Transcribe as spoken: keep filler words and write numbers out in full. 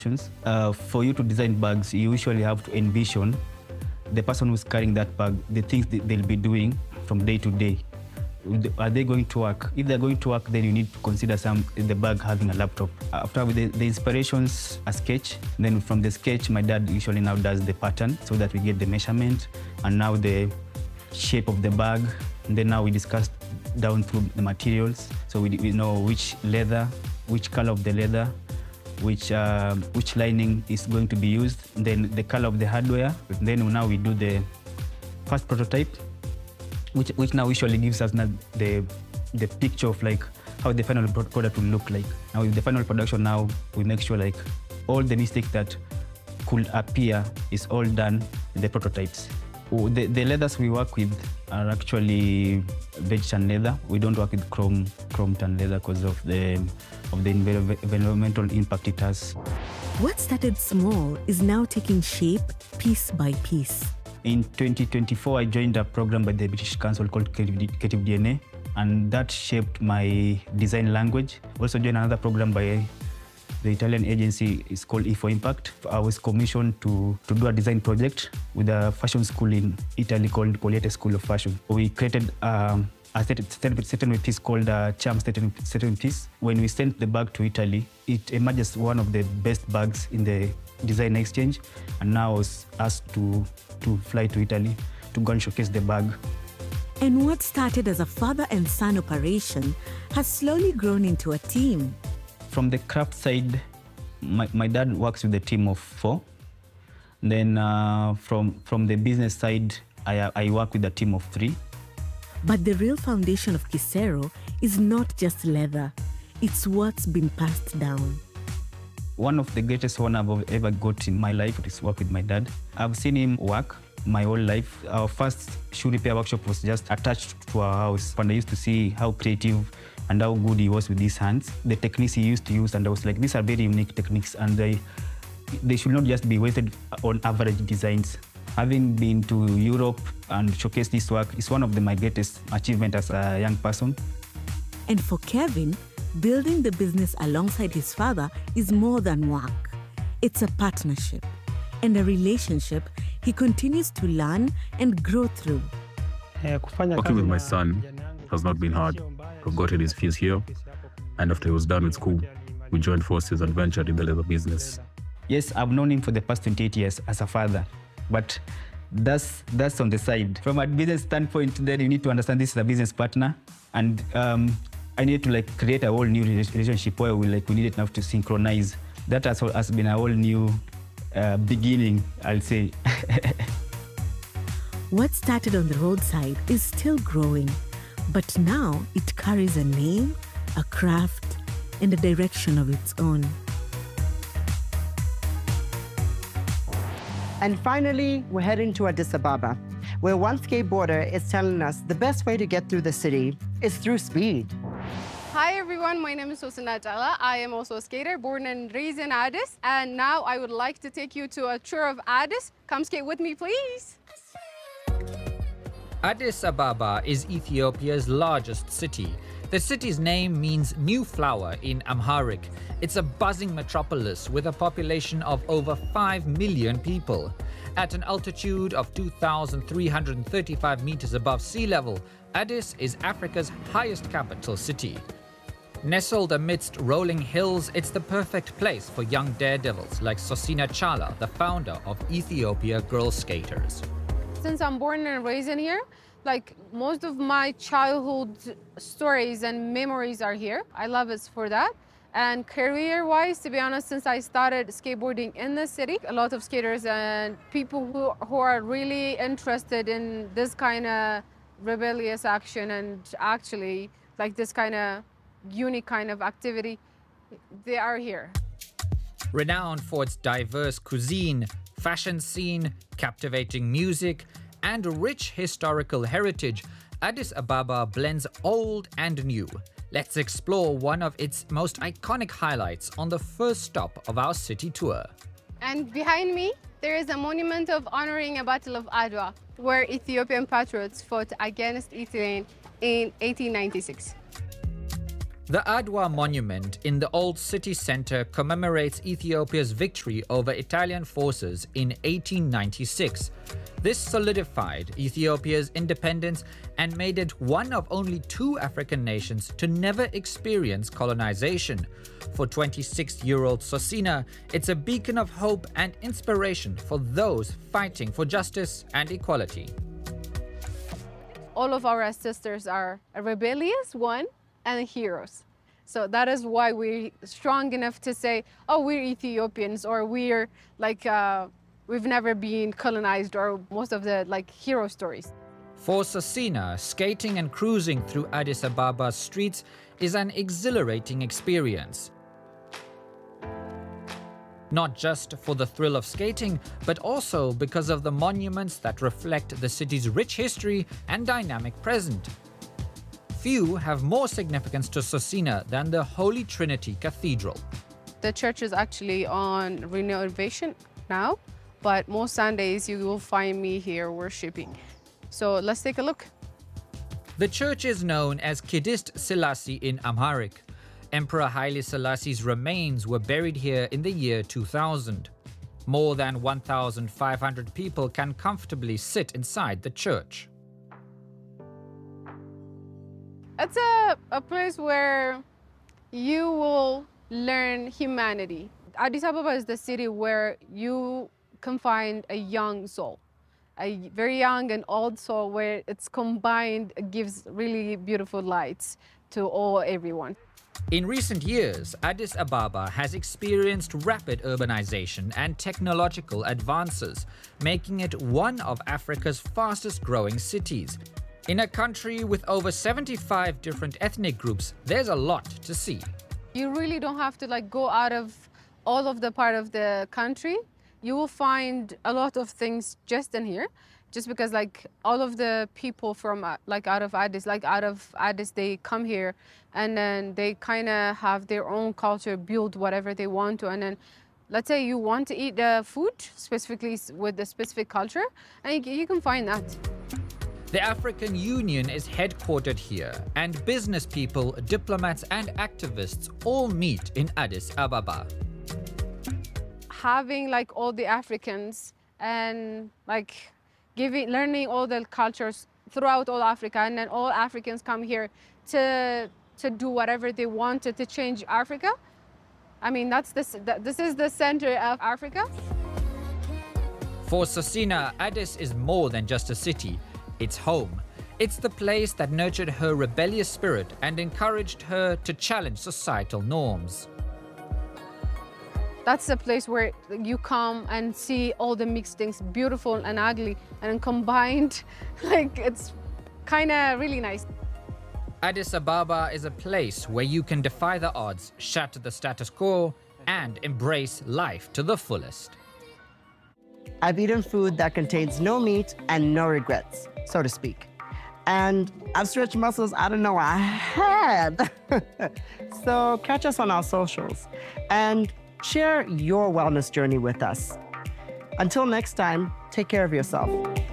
Uh, for you to design bags, you usually have to envision the person who's carrying that bag, the things that they'll be doing from day to day. Are they going to work? If they're going to work, then you need to consider some the bag having a laptop. After the, the inspirations, a sketch. Then from the sketch, my dad usually now does the pattern so that we get the measurement and now the shape of the bag. And then now we discuss down through the materials. So we, we know which leather, which color of the leather, which uh, which lining is going to be used, then the color of the hardware. Then now we do the first prototype, which which now usually gives us now the the picture of like how the final product will look like. Now with the final production, now we make sure like all the mistakes that could appear is all done in the prototypes. The, the leathers we work with are actually veg tan leather. We don't work with chrome chrome tan leather because of the of the environmental impact it has. What started small is now taking shape piece by piece. In twenty twenty-four, I joined a program by the British Council called Creative D N A, and that shaped my design language. Also joined another program by the Italian agency. Is called E four Impact. I was commissioned to, to do a design project with a fashion school in Italy called Poliete School of Fashion. We created um, a certain piece called a charm certain piece. When we sent the bag to Italy, it emerges one of the best bags in the design exchange, and now I was asked to, to fly to Italy to go and showcase the bag. And what started as a father and son operation has slowly grown into a team. From the craft side, my, my dad works with a team of four. Then uh, from, from the business side, I, I work with a team of three. But the real foundation of Kisero is not just leather. It's what's been passed down. One of the greatest honor I've ever got in my life is work with my dad. I've seen him work my whole life. Our first shoe repair workshop was just attached to our house. And I used to see how creative and how good he was with his hands. The techniques he used to use, and I was like, these are very unique techniques, and they, they should not just be wasted on average designs. Having been to Europe and showcased this work is one of the, my greatest achievements as a young person. And for Kevin, building the business alongside his father is more than work. It's a partnership and a relationship he continues to learn and grow through. Working with my son has not been hard. He got his fees here, and after he was done with school, we joined forces and ventured in the leather business. Yes, I've known him for the past twenty-eight years as a father, but that's that's on the side. From a business standpoint, then you need to understand this is a business partner, and um, I needed to like create a whole new relationship where we like we needed enough to synchronize. That has, has been a whole new uh, beginning, I'll say. What started on the roadside is still growing, but now it carries a name, a craft, and a direction of its own. And finally, we're heading to Addis Ababa, where one skateboarder is telling us the best way to get through the city is through speed. Hi everyone, my name is Hosna Jala. I am also a skater, born and raised in Addis. And now I would like to take you to a tour of Addis. Come skate with me, please. Addis Ababa is Ethiopia's largest city. The city's name means new flower in Amharic. It's a buzzing metropolis with a population of over five million people. At an altitude of two thousand three hundred thirty-five meters above sea level, Addis is Africa's highest capital city. Nestled amidst rolling hills, it's the perfect place for young daredevils like Sosina Chala, the founder of Ethiopia Girl Skaters. Since I'm born and raised in here, like most of my childhood stories and memories are here. I love it for that. And career-wise, to be honest, since I started skateboarding in the city, a lot of skaters and people who, who are really interested in this kind of rebellious action and actually like this kind of unique kind of activity, they are here. Renowned for its diverse cuisine, fashion scene, captivating music, and rich historical heritage, Addis Ababa blends old and new. Let's explore one of its most iconic highlights on the first stop of our city tour. And behind me, there is a monument of honoring a Battle of Adwa, where Ethiopian patriots fought against Italy in eighteen ninety-six. The Adwa monument in the old city center commemorates Ethiopia's victory over Italian forces in eighteen ninety-six. This solidified Ethiopia's independence and made it one of only two African nations to never experience colonization. For twenty-six-year-old Sosina, it's a beacon of hope and inspiration for those fighting for justice and equality. All of our sisters are a rebellious one and heroes. So that is why we're strong enough to say, oh, we're Ethiopians, or we're like, uh, we've never been colonized, or most of the like hero stories. For Sosina, skating and cruising through Addis Ababa's streets is an exhilarating experience. Not just for the thrill of skating, but also because of the monuments that reflect the city's rich history and dynamic present. Few have more significance to Sosina than the Holy Trinity Cathedral. The church is actually on renovation now, but most Sundays you will find me here worshiping. So let's take a look. The church is known as Kidist Selassie in Amharic. Emperor Haile Selassie's remains were buried here in the year two thousand. More than one thousand five hundred people can comfortably sit inside the church. It's a, a place where you will learn humanity. Addis Ababa is the city where you can find a young soul, a very young and old soul, where it's combined, it gives really beautiful lights to all everyone. In recent years, Addis Ababa has experienced rapid urbanization and technological advances, making it one of Africa's fastest growing cities. In a country with over seventy-five different ethnic groups, there's a lot to see. You really don't have to like go out of all of the part of the country. You will find a lot of things just in here, just because like all of the people from uh, like out of Addis, like out of Addis, they come here and then they kind of have their own culture, build whatever they want to. And then let's say you want to eat the food specifically with the specific culture, and you, you can find that. The African Union is headquartered here, and business people, diplomats and activists all meet in Addis Ababa. Having like all the Africans and like giving, learning all the cultures throughout all Africa, and then all Africans come here to, to do whatever they wanted to change Africa. I mean, that's this, this is the center of Africa. For Sosina, Addis is more than just a city. It's home. It's the place that nurtured her rebellious spirit and encouraged her to challenge societal norms. That's the place where you come and see all the mixed things, beautiful and ugly, and then combined. Like, it's kind of really nice. Addis Ababa is a place where you can defy the odds, shatter the status quo, and embrace life to the fullest. I've eaten food that contains no meat and no regrets, so to speak. And I've stretched muscles I didn't know I had. So catch us on our socials and share your wellness journey with us. Until next time, take care of yourself.